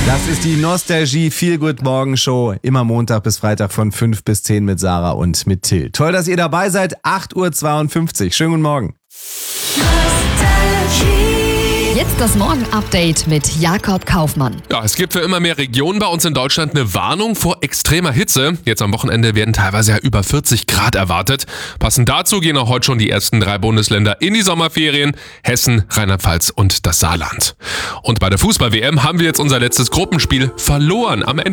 Das ist die Nostalgie Feel Good Morgen Show. Immer Montag bis Freitag von 5 bis 10 mit Sarah und mit Till. Toll, dass ihr dabei seid. 8:52 Uhr. Schönen guten Morgen. Jetzt das Morgen-Update mit Jakob Kaufmann. Ja, es gibt für immer mehr Regionen bei uns in Deutschland eine Warnung vor extremer Hitze. Jetzt am Wochenende werden teilweise ja über 40 Grad erwartet. Passend dazu gehen auch heute schon die ersten 3 Bundesländer in die Sommerferien. Hessen, Rheinland-Pfalz und das Saarland. Und bei der Fußball-WM haben wir jetzt unser letztes Gruppenspiel verloren. Am Ende